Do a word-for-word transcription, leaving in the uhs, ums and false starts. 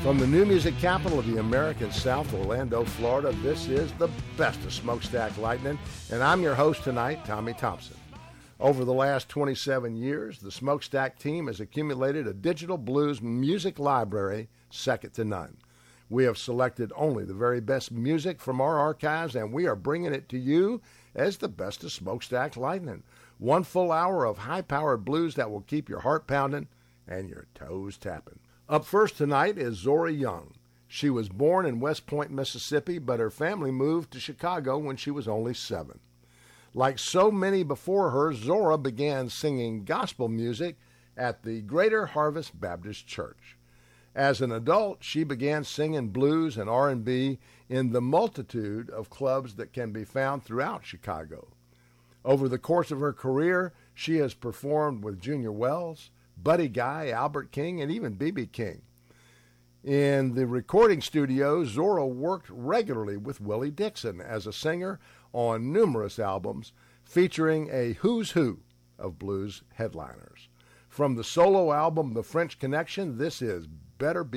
From the new music capital of the American South, Orlando, Florida, this is the best of Smokestack Lightning, and I'm your host tonight, Tommy Thompson. Over the last twenty-seven years, the Smokestack team has accumulated a digital blues music library second to none. We have selected only the very best music from our archives, and we are bringing it to you as the best of Smokestack Lightning. One full hour of high-powered blues that will keep your heart pounding and your toes tapping. Up first tonight is Zora Young. She was born in West Point, Mississippi, but her family moved to Chicago when she was only seven. Like so many before her, Zora began singing gospel music at the Greater Harvest Baptist Church. As an adult, she began singing blues and R and B in the multitude of clubs that can be found throughout Chicago. Over the course of her career, she has performed with Junior Wells, Buddy Guy, Albert King, and even B B King. In the recording studio, Zora worked regularly with Willie Dixon as a singer on numerous albums featuring a who's who of blues headliners. From the solo album The French Connection, this is Better Be